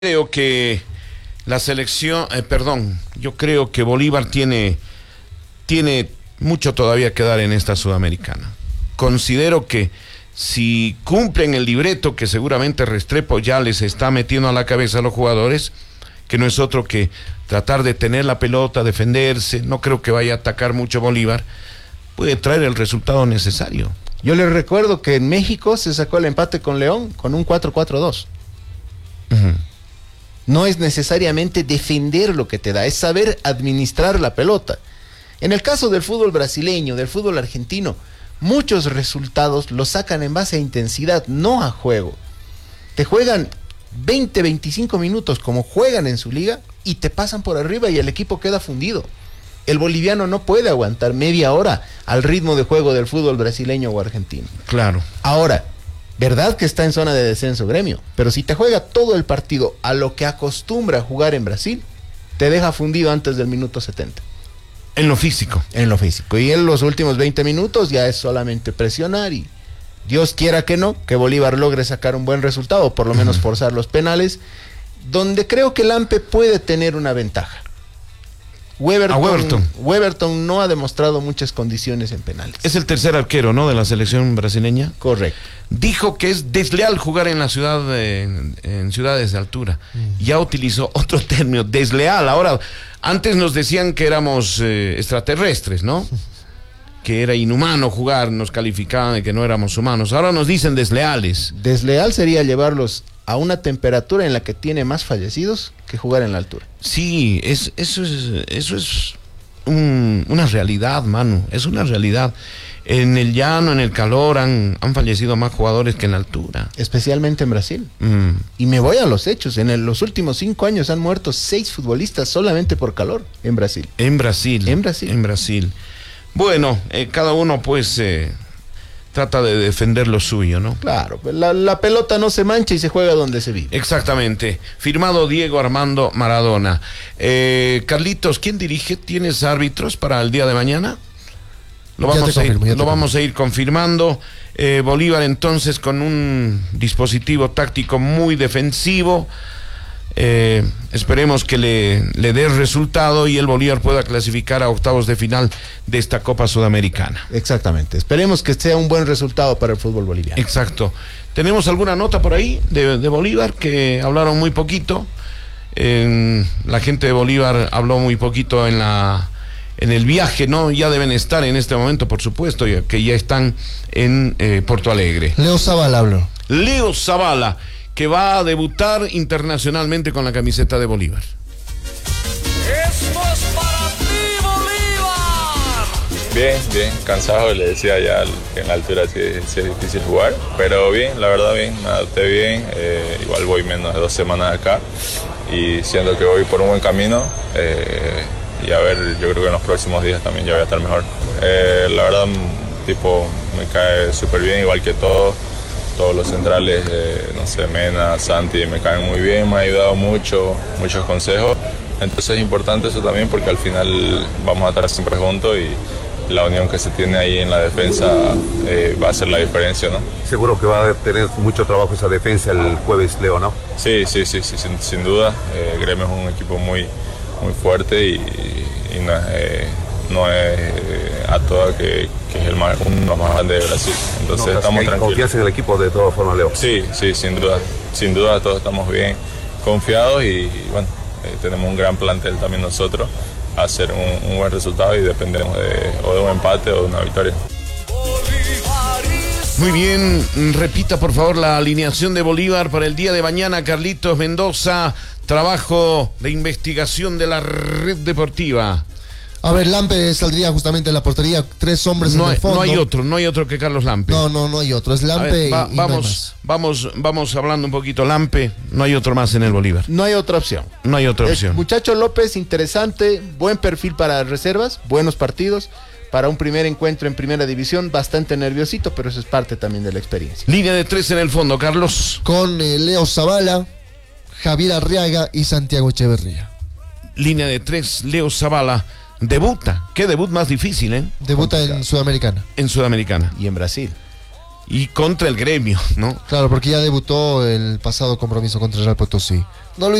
Creo que la selección, yo creo que Bolívar tiene mucho todavía que dar en esta Sudamericana. Considero que si cumplen el libreto que seguramente Restrepo ya les está metiendo a la cabeza a los jugadores, que no es otro que tratar de tener la pelota, defenderse, no creo que vaya a atacar mucho Bolívar, puede traer el resultado necesario. Yo les recuerdo que en México se sacó el empate con León con un 4-4-2. No es necesariamente defender lo que te da, es saber administrar la pelota. En el caso del fútbol brasileño, del fútbol argentino, muchos resultados los sacan en base a intensidad, no a juego. Te juegan 20, 25 minutos como juegan en su liga y te pasan por arriba y el equipo queda fundido. El boliviano no puede aguantar media hora al ritmo de juego del fútbol brasileño o argentino. Claro. Ahora, verdad que está en zona de descenso Gremio, pero si te juega todo el partido a lo que acostumbra a jugar en Brasil, te deja fundido antes del minuto 70. En lo físico. En lo físico. Y en los últimos 20 minutos ya es solamente presionar y Dios quiera que no, que Bolívar logre sacar un buen resultado, o por lo menos forzar los penales, donde creo que Lampe puede tener una ventaja. Weberton no ha demostrado muchas condiciones en penales. Es el tercer arquero, ¿no?, de la selección brasileña. Correcto. Dijo que es desleal jugar en la ciudad en ciudades de altura. Ya utilizó otro término, desleal. Ahora, antes nos decían que éramos extraterrestres, ¿no? Que era inhumano jugar, nos calificaban de que no éramos humanos. Ahora nos dicen desleales. Desleal sería llevarlos a una temperatura en la que tiene más fallecidos que jugar en la altura. Sí, eso es una realidad, Manu, es una realidad. En el llano, en el calor, han fallecido más jugadores que en la altura. Especialmente en Brasil. Y me voy a los hechos. Los últimos 5 años han muerto 6 futbolistas solamente por calor en Brasil. En Brasil. Bueno, cada uno pues trata de defender lo suyo, ¿no? Claro, la pelota no se mancha y se juega donde se vive. Exactamente. Firmado Diego Armando Maradona. Carlitos, ¿quién dirige? ¿Tienes árbitros para el día de mañana? Lo vamos a ir confirmando. Bolívar entonces con un dispositivo táctico muy defensivo. Esperemos que le dé resultado y el Bolívar pueda clasificar a octavos de final de esta Copa Sudamericana. Exactamente, esperemos que sea un buen resultado para el fútbol boliviano. Exacto. ¿Tenemos alguna nota por ahí de Bolívar? Que hablaron muy poquito. La gente de Bolívar habló muy poquito en el viaje, ¿no? Ya deben estar en este momento, por supuesto, que ya están en Porto Alegre. Leo Zabala habló. Leo Zabala, que va a debutar internacionalmente con la camiseta de Bolívar. ¡Esto es para ti, Bolívar! Bien, cansado, le decía ya que en la altura sí es difícil jugar, pero bien, la verdad bien, me adapté bien, igual voy menos de 2 semanas acá y siento que voy por un buen camino y a ver, yo creo que en los próximos días también ya voy a estar mejor. La verdad, tipo, me cae súper bien, igual que todos los centrales, no sé, Mena, Santi, me caen muy bien, me ha ayudado muchos consejos. Entonces es importante eso también porque al final vamos a estar siempre juntos y la unión que se tiene ahí en la defensa va a hacer la diferencia, ¿no? Seguro que va a tener mucho trabajo esa defensa el jueves, Leo, ¿no? Sí, sin duda. Gremio es un equipo muy fuerte y no es a toda que es uno de los más grandes de Brasil. Entonces estamos tranquilos. ¿Confías en el equipo de todas formas, Leo? Sí, sin duda todos estamos bien confiados y bueno, tenemos un gran plantel también nosotros a hacer un buen resultado y dependemos o de un empate o de una victoria. Muy bien, repita por favor la alineación de Bolívar para el día de mañana, Carlitos Mendoza, trabajo de investigación de la red deportiva. A ver, Lampe saldría justamente en la portería, 3 hombres en el fondo. No hay otro que Carlos Lampe. No hay otro, es Lampe vamos hablando un poquito. Lampe, no hay otro más en el Bolívar. No hay otra opción. Muchacho López, interesante, buen perfil para reservas, buenos partidos. Para un primer encuentro en primera división, bastante nerviosito, pero eso es parte también de la experiencia. Línea de 3 en el fondo, Carlos. Con Leo Zabala, Javier Arriaga y Santiago Echeverría. Línea de 3, Leo Zabala. Debuta. Qué debut más difícil, ¿eh? Debuta en Sudamericana. En Sudamericana. Y en Brasil. Y contra el Gremio, ¿no? Claro, porque ya debutó el pasado compromiso contra el Real Potosí.